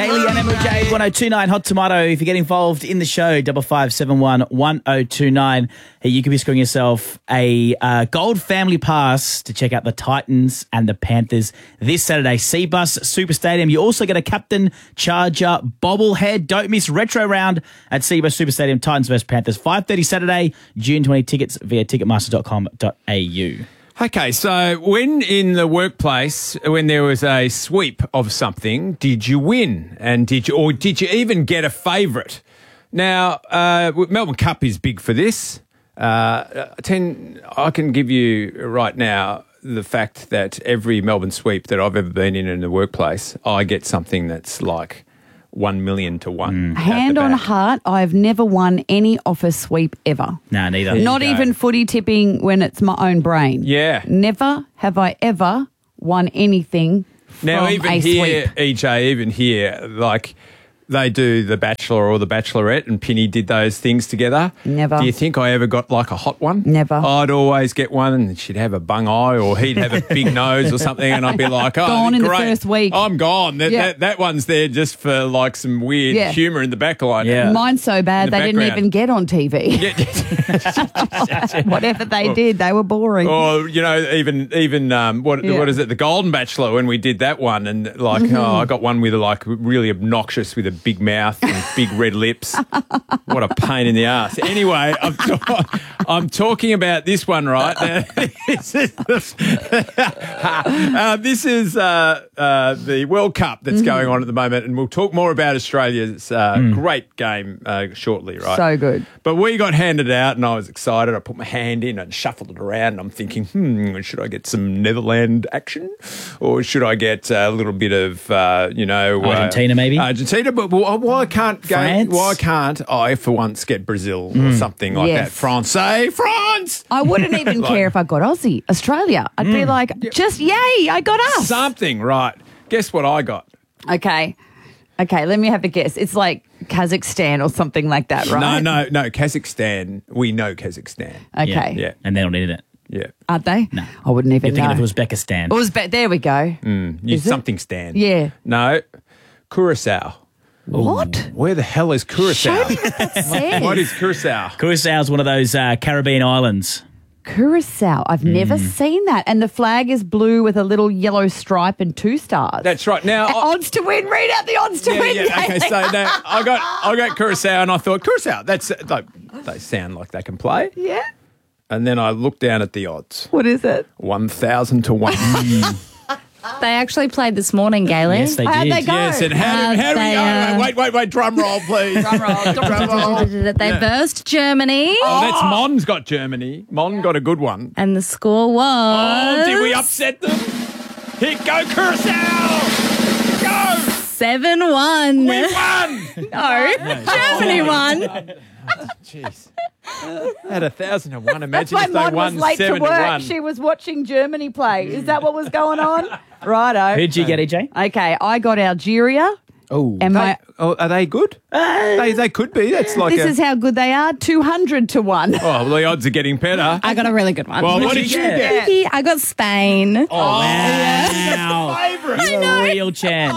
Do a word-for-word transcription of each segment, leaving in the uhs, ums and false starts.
Hayley and Emma J, one oh two nine Hot Tomato. If you get involved in the show, double five seven one one oh two nine. Hey, you could be scoring yourself a uh, gold family pass to check out the Titans and the Panthers this Saturday. Seabus Super Stadium. You also get a Captain Charger bobblehead. Don't miss retro round at Seabus Super Stadium. Titans versus Panthers. five thirty Saturday, June twentieth. Tickets via ticketmaster dot com dot a u. Okay, so when in the workplace, when there was a sweep of something, did you win? And did you, or did you even get a favourite? Now, uh, Melbourne Cup is big for this. Uh, ten, I can give you right now the fact that every Melbourne sweep that I've ever been in in the workplace, I get something that's like one million to one. Mm. Hand on heart, I've never won any office sweep ever. No, neither. Not even footy tipping when it's my own brain. Yeah. Never have I ever won anything from Now, even a here, sweep. E J, even here, like they do The Bachelor or The Bachelorette, and Pinny did those things together. Never. Do you think I ever got like a hot one? Never. I'd always get one, and she'd have a bung eye, or he'd have a big nose or something, and I'd be like, "Oh, Gone in the great. first week. I'm gone. That, Yeah. that that one's there just for like some weird Yeah. humour in the back line." Yeah. Mine's so In bad the they didn't background. even get on T V. Yeah. Whatever they did, they were boring. Or, you know, even even um, what Yeah. what is it? The Golden Bachelor, when we did that one, and like, Mm-hmm. oh, I got one with like really obnoxious with a big mouth and big red lips. What a pain in the ass. Anyway, I'm, ta- I'm talking about this one, right? Now, this is, uh, this is uh, uh, the World Cup that's Mm-hmm. going on at the moment, and we'll talk more about Australia's uh, Mm. great game uh, shortly, right? So good. But we got handed out, and I was excited. I put my hand in and shuffled it around, and I'm thinking, hmm, should I get some Netherland action, or should I get a little bit of, uh, you know, Argentina, uh, maybe? Argentina? But why, why can't go, France? why can't I, for once, get Brazil or something like Yes. that? France, eh? France. I wouldn't even Like- care if I got Aussie, Australia. I'd be like, just yay, I got us. Something, right? Guess what I got? Okay. Okay, let me have a guess. It's like Kazakhstan or something like that, right? No, no, no. Kazakhstan. We know Kazakhstan. Okay. Yeah. And they're not in it. Yeah. Aren't they? No. I wouldn't even You're thinking know. of Uzbekistan. Uzbek. There we go. You Is it? something stand. Yeah. No. Curacao. What? Where the hell is Curacao? Show me what that says. What is Curacao? Curaçao's one of those uh, Caribbean islands. Curacao. I've never seen that. And the flag is blue with a little yellow stripe and two stars. That's right. Now, And I- odds to win. Read out the odds to yeah, win. yeah. Okay, so now I got I got Curacao, and I thought Curacao. That's like they sound like they can play. Yeah. And then I looked down at the odds. What is it? One thousand to one. They actually played this morning, Galen. Yes, they How'd did. they go? Yes, and how, do- how do we they, go? uh, Wait, wait, wait. Drum roll, please. Drum roll. Drum roll. They Yeah. versed Germany, Oh, that's Mon's got Germany. Mon got a good one. and the score was. Oh, did we upset them? Here, go Curacao! Go! seven one. We won! No, Germany won. Jeez. At a thousand to one, That's imagine why if they Mon won was late to seven to, work. one. She was watching Germany play. Is that what was going on? Righto. Who'd you get, E J? Okay, I got Algeria. Oh. And my, Oh, are they good? they, they could be. That's like this a, is how good they are. two hundred to one. oh, well, the odds are getting better. I got a really good one. Well, what What'd did you you get? get? I got Spain. Oh, wow. Favourite. You're a real chance.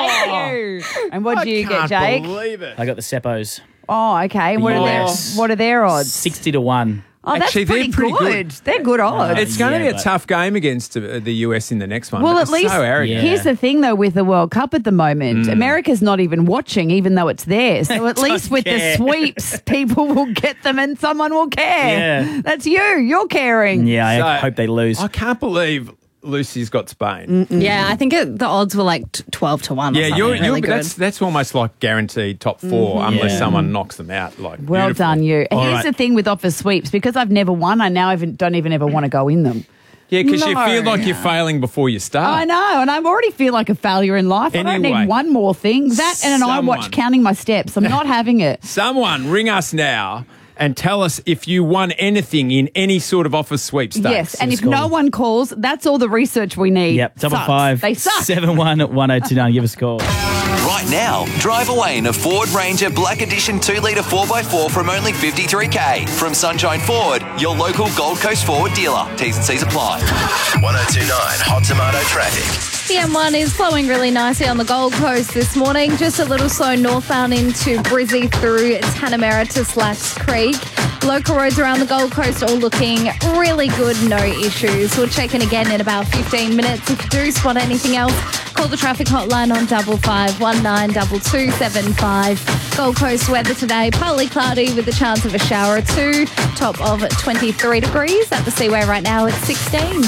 And what did you get, Jake? Believe it. I got the Seppos. Oh, okay. What are their Yes. What are their odds? sixty to one. Oh, that's Actually, they're pretty, pretty good. good. They're good odds. It's going to Yeah, be a but- tough game against uh, the U S in the next one. Well, They're at least so arrogant. here's the thing, though, with the World Cup at the moment, Mm. America's not even watching, even though it's there. So at least with care. the sweeps, people will get them and someone will care. Yeah. That's you. You're caring. Yeah, I So- hope they lose. I can't believe Lucy's got Spain. Yeah, I think it, the odds were like t- twelve to one. Or Yeah, something you're, really you're, good. that's that's almost like guaranteed top 4 unless Yeah. someone knocks them out. Like Well beautifully. done, you. And All here's right. the thing with office sweeps, because I've never won, I now even don't even ever want to go in them. Yeah, because you No. feel like you're failing before you start. I know, and I already feel like a failure in life. I don't Anyway. need one more thing. That and an Someone. iWatch counting my steps. I'm not having it. Someone ring us now and tell us if you won anything in any sort of office sweepstakes. Yes, and if Just call no them. one calls, that's all the research we need. Yep, double Sucks. five They suck. seven one one oh two nine. Give us a call. Right now, drive away in a Ford Ranger Black Edition two litre four by four from only fifty-three K. From Sunshine Ford, your local Gold Coast Ford dealer. T's and C's apply. one oh two nine Hot Tomato Traffic. The M one is flowing really nicely on the Gold Coast this morning. Just a little slow northbound into Brizzy through Tanamera to Slacks Creek. Local roads around the Gold Coast all looking really good, no issues. We'll check in again in about fifteen minutes. If you do spot anything else, call the traffic hotline on double five one nine two two seven five. Gold Coast weather today, partly cloudy with a chance of a shower or two. Top of twenty-three degrees. At the Seaway right now it's sixteen.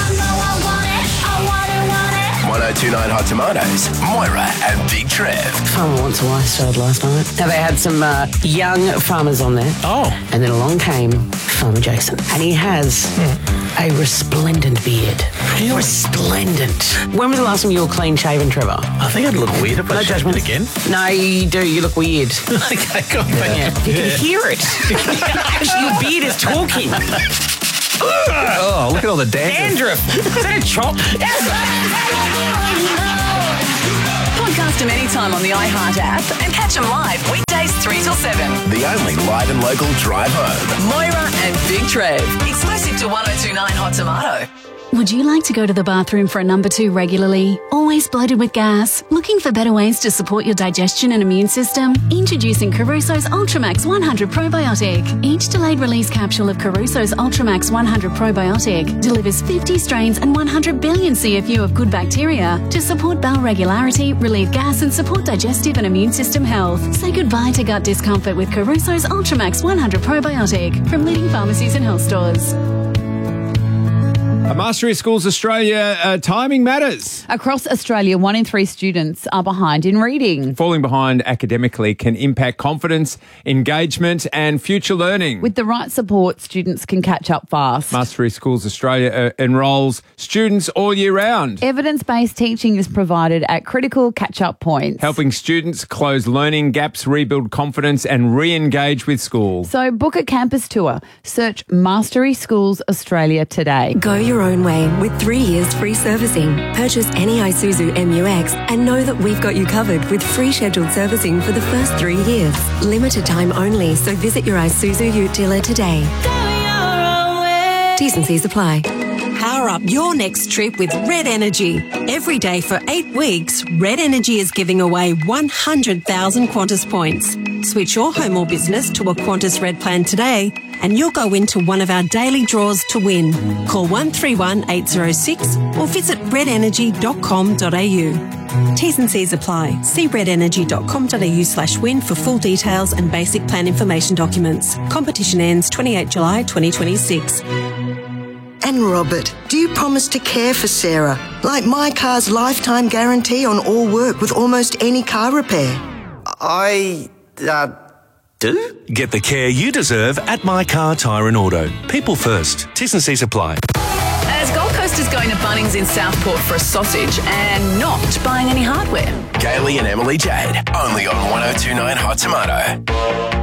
one oh two nine Hot Tomatoes, Moira and Big Trev. Farmer Wants a Wife started last night. Now they had some uh, young farmers on there. Oh. And then along came Farmer Jason. And he has a resplendent beard. Really? Resplendent. When was the last time you were clean shaven, Trevor? I think I'd look weird if I No shaved judgment it again. No, you do. You look weird. Okay, go on. Yeah. You can hear it. Actually, your beard is talking. Oh, look at all the dandruff. Dandruff. Is that a chop? Podcast them anytime on the iHeart app and catch them live weekdays three till seven. The only live and local drive home. Moira and Big Trev. Exclusive to one oh two nine Hot Tomato. Would you like to go to the bathroom for a number two regularly? Always bloated with gas? Looking for better ways to support your digestion and immune system? Introducing Caruso's Ultramax one hundred Probiotic. Each delayed release capsule of Caruso's Ultramax one hundred Probiotic delivers fifty strains and one hundred billion C F U of good bacteria to support bowel regularity, relieve gas and support digestive and immune system health. Say goodbye to gut discomfort with Caruso's Ultramax one hundred Probiotic from leading pharmacies and health stores. A Mastery Schools Australia, uh, timing matters. Across Australia, one in three students are behind in reading. Falling behind academically can impact confidence, engagement and future learning. With the right support, students can catch up fast. Mastery Schools Australia uh, enrolls students all year round, Evidence-based teaching is provided at critical catch-up points. helping students close learning gaps, rebuild confidence and re-engage with school. So book a campus tour. Search Mastery Schools Australia today. Go your own way with three years free servicing. Purchase any Isuzu M U X and know that we've got you covered with free scheduled servicing for the first three years. Limited time only, so visit your Isuzu Ute dealer today. T's and C's apply. Power up your next trip with Red Energy. Every day for eight weeks, Red Energy is giving away one hundred thousand Qantas points. Switch your home or business to a Qantas Red plan today and you'll go into one of our daily draws to win. Call one three one eight zero six or visit red energy dot com dot a u. T's and C's apply. See red energy dot com dot a u slash win for full details and basic plan information documents. Competition ends twenty-eighth of July twenty twenty-six. And Robert, do you promise to care for Sarah? Like my car's lifetime guarantee on all work with almost any car repair. I, uh, do? Get the care you deserve at My Car Tyre and Auto. People first. T's and C's apply. As Gold Coast is going to Bunnings in Southport for a sausage and not buying any hardware. Gailey and Emily Jade, only on one oh two nine Hot Tomato.